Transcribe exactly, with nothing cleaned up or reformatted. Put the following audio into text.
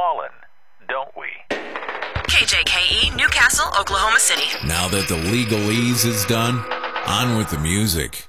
ballin', don't we? K J K E, Newcastle, Oklahoma City. Now that the legalese is done, on with the music.